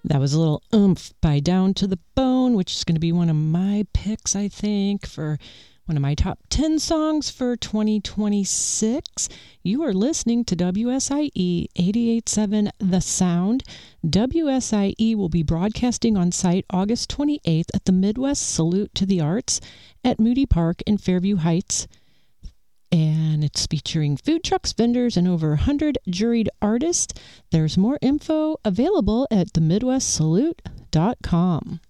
That was a little oomph by Down to the Bone, which is going to be one of my picks, I think, for one of my top 10 songs for 2026. You are listening to WSIE 88.7 The Sound. WSIE will be broadcasting on site August 28th at the Midwest Salute to the Arts at Moody Park in Fairview Heights. And it's featuring food trucks, vendors, and over 100 juried artists. There's more info available at themidwestsalute.com.